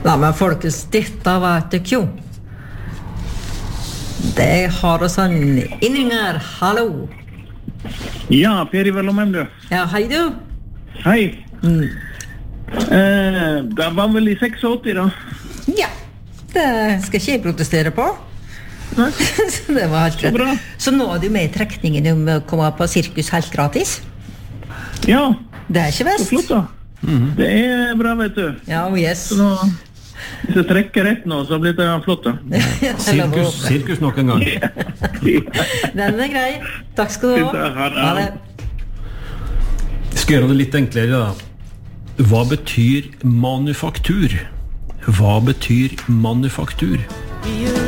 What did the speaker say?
Ja, men folkens, dette vet jeg jo. Det har oss en inninger, hallo. Ja, Per Ivar Lomheim, du. Ja, hei du. Hei. Det var vel I 86 da? Ja, det skal ikke jeg protestere på. Nei. Så det var helt Så bra. greit. Så nå du med I trekningen om å komme på sirkus helt gratis? Ja, Det ikke så best. flott da. Det bra, vet du. Ja, yes. Så nå, hvis jeg trekker rett nå, så blir det flott da. Sirkus nok en gang. Den grei. Takk skal du ha. Ha det. Skal gjøre det litt enklere da. Hva betyr manufaktur? Hva betyr manufaktur?